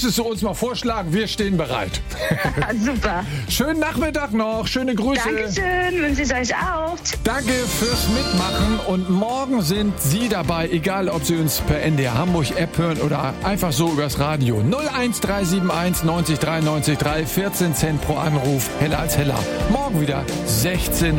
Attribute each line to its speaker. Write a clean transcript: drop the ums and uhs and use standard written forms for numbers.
Speaker 1: müsstest du uns mal vorschlagen, wir stehen bereit.
Speaker 2: Super.
Speaker 1: Schönen Nachmittag noch, schöne Grüße.
Speaker 2: Dankeschön, wünsche ich euch auch.
Speaker 1: Danke fürs Mitmachen und morgen sind Sie dabei, egal ob Sie uns per NDR Hamburg App hören oder einfach so übers Radio. 01371 90 93 3, 14 Cent pro Anruf, heller als heller. Morgen wieder 16